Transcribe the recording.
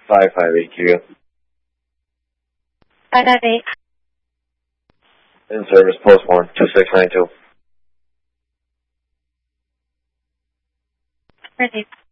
558 Q. 558. In service, post 1, 2692. Ready.